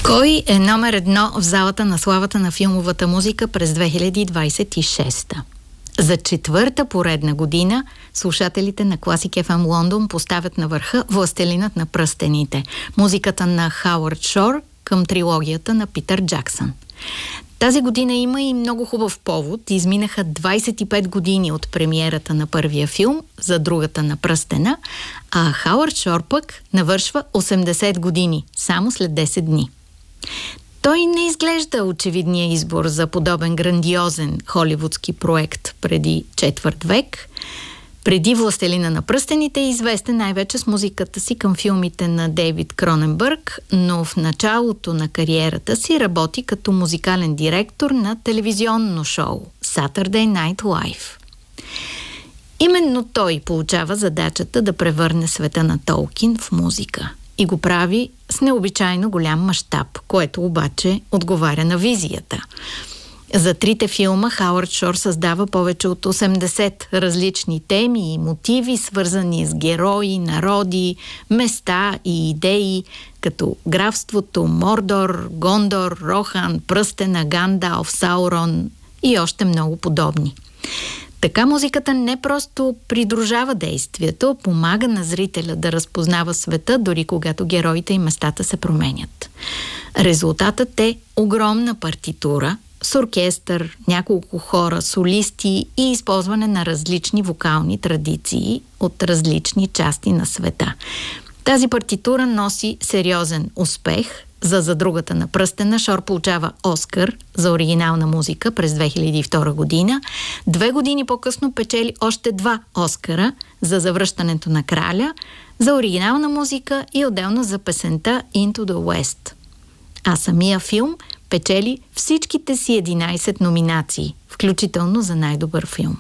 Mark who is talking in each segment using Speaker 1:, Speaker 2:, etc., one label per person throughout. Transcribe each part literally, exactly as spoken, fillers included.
Speaker 1: Кой е номер едно в залата на славата на филмовата музика през две хиляди двадесет и шеста? За четвърта поредна година слушателите на Classic еф ем Лондон поставят на върха Властелинът на пръстените, музиката на Хауърд Шор към трилогията на Питър Джаксън. Тази година има и много хубав повод. Изминаха двадесет и пет години от премиерата на първия филм за другата на пръстена, а Хауърд Шор пък навършва осемдесет години, само след десет дни. Той не изглежда очевидния избор за подобен грандиозен холивудски проект преди четвърт век. Преди Властелина на пръстените е известен най-вече с музиката си към филмите на Дейвид Кроненбърг, но в началото на кариерата си работи като музикален директор на телевизионно шоу Saturday Night Live. Именно той получава задачата да превърне света на Толкин в музика. И го прави с необичайно голям мащаб, което обаче отговаря на визията. За трите филма Хауърд Шор създава повече от осемдесет различни теми и мотиви, свързани с герои, народи, места и идеи, като графството Мордор, Гондор, Рохан, Пръстена, Гандалф, Саурон и още много подобни. Така музиката не просто придружава действието, помага на зрителя да разпознава света, дори когато героите и местата се променят. Резултатът е огромна партитура с оркестър, няколко хора, солисти и използване на различни вокални традиции от различни части на света. Тази партитура носи сериозен успех. За За другата на пръстена Шор получава Оскар за оригинална музика през две хиляди и втора година. Две години по-късно печели още два Оскара за Завръщането на краля, за оригинална музика и отделно за песента Into the West. А самия филм печели всичките си единадесет номинации, включително за най-добър филм.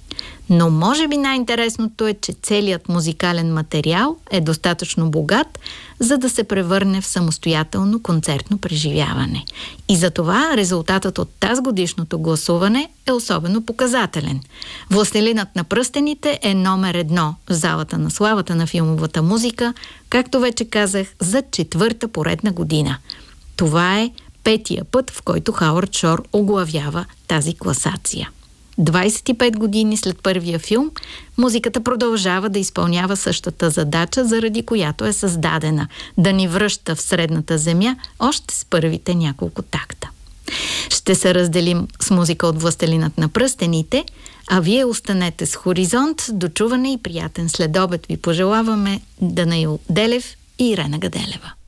Speaker 1: Но може би най-интересното е, че целият музикален материал е достатъчно богат, за да се превърне в самостоятелно концертно преживяване. И затова резултатът от тази годишното гласуване е особено показателен. Властелинът на пръстените е номер едно в залата на славата на филмовата музика, както вече казах, за четвърта поредна година. Това е петия път, в който Хауърд Шор оглавява тази класация. двадесет и пет години след първия филм, музиката продължава да изпълнява същата задача, заради която е създадена – да ни връща в средната земя още с първите няколко такта. Ще се разделим с музика от Властелинът на пръстените, а вие останете с Хоризонт. До чуване и приятен следобед ви пожелаваме Данаил Делев и Ирена Гаделева.